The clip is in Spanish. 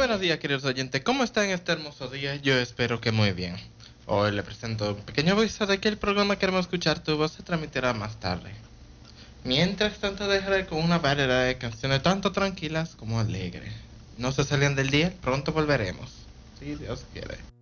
buenos días, queridos oyentes. ¿Cómo están este hermoso día? Yo espero que muy bien. Hoy le presento un pequeño aviso de que el programa Queremos Escuchar Tu Voz se transmitirá más tarde. Mientras tanto, dejaré con una variedad de canciones tanto tranquilas como alegres. No se salgan del día, pronto volveremos. Si Dios quiere.